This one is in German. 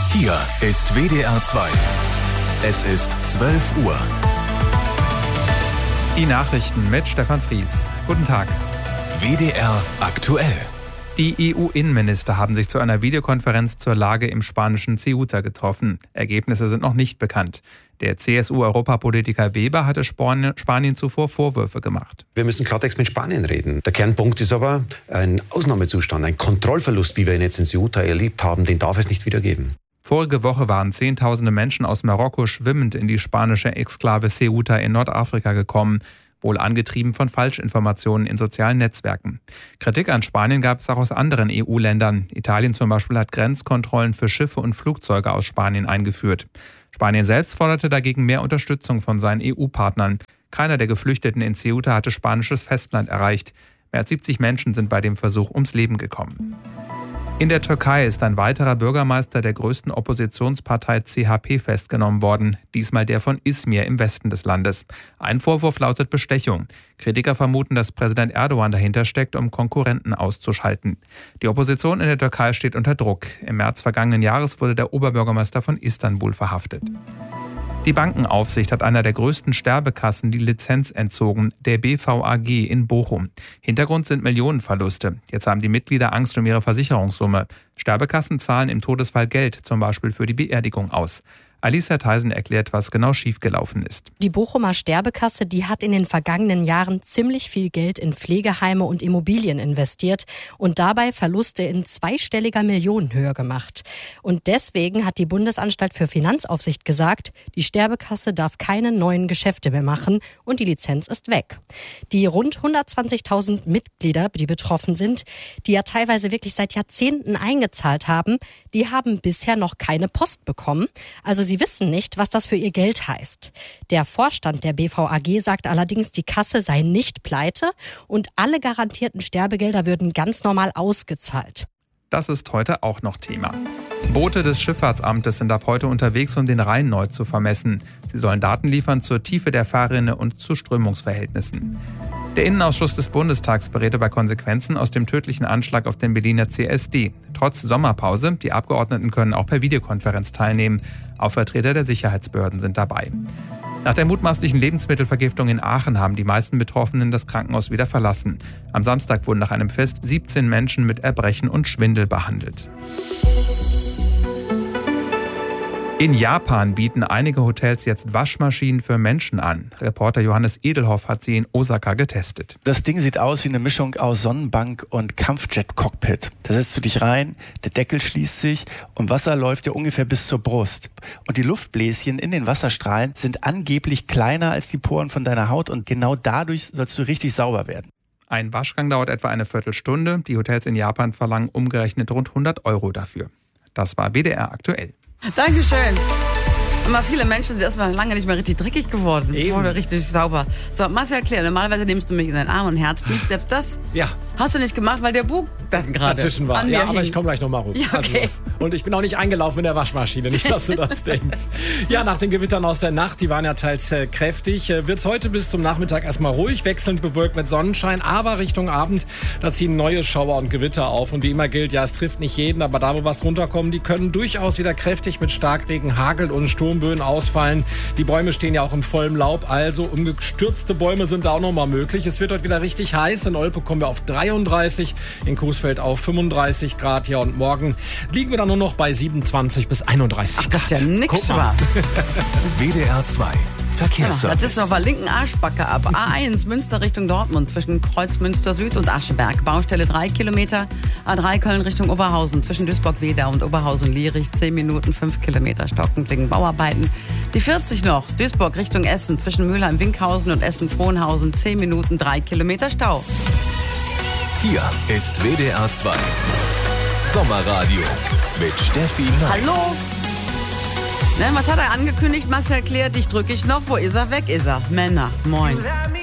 Hier ist WDR 2. Es ist 12 Uhr. Die Nachrichten mit Stefan Fries. Guten Tag. WDR aktuell. Die EU-Innenminister haben sich zu einer Videokonferenz zur Lage im spanischen Ceuta getroffen. Ergebnisse sind noch nicht bekannt. Der CSU-Europapolitiker Weber hatte Spanien zuvor Vorwürfe gemacht. Wir müssen Klartext mit Spanien reden. Der Kernpunkt ist aber ein Ausnahmezustand, ein Kontrollverlust, wie wir ihn jetzt in Ceuta erlebt haben, den darf es nicht wieder geben. Vorige Woche waren Zehntausende Menschen aus Marokko schwimmend in die spanische Exklave Ceuta in Nordafrika gekommen, wohl angetrieben von Falschinformationen in sozialen Netzwerken. Kritik an Spanien gab es auch aus anderen EU-Ländern. Italien zum Beispiel hat Grenzkontrollen für Schiffe und Flugzeuge aus Spanien eingeführt. Spanien selbst forderte dagegen mehr Unterstützung von seinen EU-Partnern. Keiner der Geflüchteten in Ceuta hatte spanisches Festland erreicht. Mehr als 70 Menschen sind bei dem Versuch ums Leben gekommen. In der Türkei ist ein weiterer Bürgermeister der größten Oppositionspartei CHP festgenommen worden, diesmal der von Izmir im Westen des Landes. Ein Vorwurf lautet Bestechung. Kritiker vermuten, dass Präsident Erdogan dahinter steckt, um Konkurrenten auszuschalten. Die Opposition in der Türkei steht unter Druck. Im März vergangenen Jahres wurde der Oberbürgermeister von Istanbul verhaftet. Die Bankenaufsicht hat einer der größten Sterbekassen die Lizenz entzogen, der BVAG in Bochum. Hintergrund sind Millionenverluste. Jetzt haben die Mitglieder Angst um ihre Versicherungssumme. Sterbekassen zahlen im Todesfall Geld, zum Beispiel für die Beerdigung aus. Alicia Theisen erklärt, was genau schiefgelaufen ist. Die Bochumer Sterbekasse, die hat in den vergangenen Jahren ziemlich viel Geld in Pflegeheime und Immobilien investiert und dabei Verluste in zweistelliger Millionenhöhe gemacht. Und deswegen hat die Bundesanstalt für Finanzaufsicht gesagt, die Sterbekasse darf keine neuen Geschäfte mehr machen und die Lizenz ist weg. Die rund 120.000 Mitglieder, die betroffen sind, die ja teilweise wirklich seit Jahrzehnten eingezahlt haben, die haben bisher noch keine Post bekommen. Also sie wissen nicht, was das für ihr Geld heißt. Der Vorstand der BVAG sagt allerdings, die Kasse sei nicht pleite und alle garantierten Sterbegelder würden ganz normal ausgezahlt. Das ist heute auch noch Thema. Boote des Schifffahrtsamtes sind ab heute unterwegs, um den Rhein neu zu vermessen. Sie sollen Daten liefern zur Tiefe der Fahrrinne und zu Strömungsverhältnissen. Der Innenausschuss des Bundestags berät über Konsequenzen aus dem tödlichen Anschlag auf den Berliner CSD. Trotz Sommerpause, die Abgeordneten können auch per Videokonferenz teilnehmen. Auch Vertreter der Sicherheitsbehörden sind dabei. Nach der mutmaßlichen Lebensmittelvergiftung in Aachen haben die meisten Betroffenen das Krankenhaus wieder verlassen. Am Samstag wurden nach einem Fest 17 Menschen mit Erbrechen und Schwindel behandelt. In Japan bieten einige Hotels jetzt Waschmaschinen für Menschen an. Reporter Johannes Edelhoff hat sie in Osaka getestet. Das Ding sieht aus wie eine Mischung aus Sonnenbank und Kampfjet-Cockpit. Da setzt du dich rein, der Deckel schließt sich und Wasser läuft dir ungefähr bis zur Brust. Und die Luftbläschen in den Wasserstrahlen sind angeblich kleiner als die Poren von deiner Haut und genau dadurch sollst du richtig sauber werden. Ein Waschgang dauert etwa eine Viertelstunde. Die Hotels in Japan verlangen umgerechnet rund 100 € dafür. Das war WDR aktuell. Dankeschön. Immer viele Menschen sind erstmal lange nicht mehr richtig dreckig geworden. Oder richtig sauber. So, Marcel, erklär, normalerweise nimmst du mich in deinen Arm und Herz nicht. Selbst das hast du nicht gemacht, weil der Bug gerade dazwischen war. Ja, aber ich komme gleich nochmal rüber. Ja, okay. Und ich bin auch nicht eingelaufen in der Waschmaschine, nicht, dass du das denkst. Ja, nach den Gewittern aus der Nacht, die waren ja teils kräftig, wird es heute bis zum Nachmittag erstmal ruhig, wechselnd bewölkt mit Sonnenschein, aber Richtung Abend, da ziehen neue Schauer und Gewitter auf. Und wie immer gilt, ja, es trifft nicht jeden, aber da, wo was runterkommt, die können durchaus wieder kräftig mit Starkregen, Hagel und Sturmböen ausfallen. Die Bäume stehen ja auch im vollen Laub, also umgestürzte Bäume sind da auch nochmal möglich. Es wird heute wieder richtig heiß. In Olpe kommen wir auf 33, in Coesfeld auf 35 Grad. Ja, und morgen liegen wir dann nur noch bei 27 bis 31 Grad. Ach, das ist ja nix wahr. WDR 2 Verkehrsservice. Das ist noch bei linken Arschbacke ab. A1 Münster Richtung Dortmund zwischen Kreuzmünster Süd und Ascheberg. Baustelle 3 Kilometer. A3 Köln Richtung Oberhausen zwischen Duisburg-Wedau und Oberhausen-Lierich 10 Minuten 5 Kilometer stockend wegen Bauarbeiten. Die 40 noch. Duisburg Richtung Essen zwischen Mülheim-Winkhausen und Essen-Frohnhausen 10 Minuten 3 Kilometer Stau. Hier ist WDR 2 Sommerradio mit Steffi Nack. Hallo? Ne, was hat er angekündigt? Marcel klärt, dich drücke ich noch. Wo ist er? Weg ist er. Männer, moin.